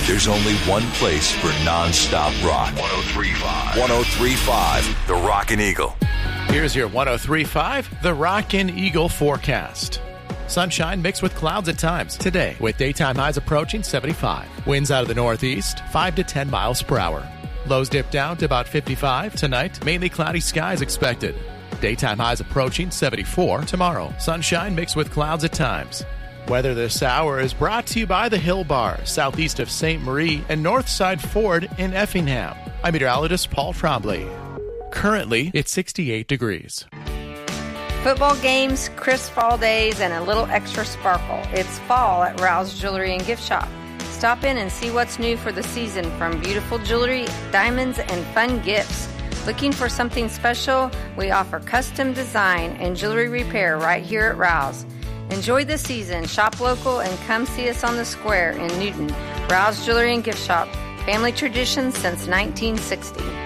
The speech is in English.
There's only one place for non-stop rock. 103.5. 103.5, The Rockin' Eagle. Here's your 103.5, The Rockin' Eagle forecast. Sunshine mixed with clouds at times today, with daytime highs approaching 75. Winds out of the northeast, 5 to 10 miles per hour. Lows dip down to about 55 tonight. Mainly cloudy skies expected. Daytime highs approaching 74 tomorrow. Sunshine mixed with clouds at times. Weather this hour is brought to you by the Hill Bar, southeast of St. Marie and Northside Ford in Effingham. I'm meteorologist Paul Trombley. Currently, it's 68 degrees. Football games, crisp fall days, and a little extra sparkle. It's fall at Rouse Jewelry and Gift Shop. Stop in and see what's new for the season, from beautiful jewelry, diamonds, and fun gifts. Looking for something special? We offer custom design and jewelry repair right here at Rouse. Enjoy the season, shop local, and come see us on the square in Newton. Rouse Jewelry and Gift Shop, family tradition since 1960.